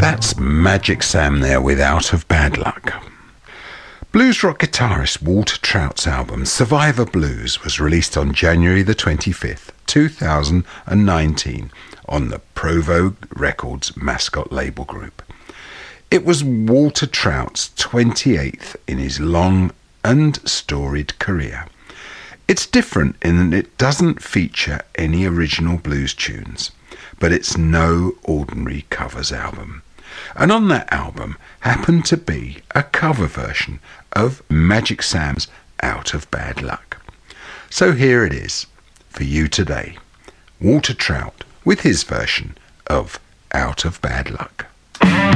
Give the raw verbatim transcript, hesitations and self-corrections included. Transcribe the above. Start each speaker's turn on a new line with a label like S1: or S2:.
S1: That's Magic Sam there with Out of Bad Luck. Blues rock guitarist Walter Trout's album Survivor Blues was released on January the twenty-fifth, two thousand nineteen on the Provo Records Mascot label group. It was Walter Trout's twenty-eighth in his long and storied career. It's different in that it doesn't feature any original blues tunes, but it's no ordinary covers album. And on that album happened to be a cover version of Magic Sam's Out of Bad Luck. So here it is for you today, Walter Trout with his version of Out of Bad Luck.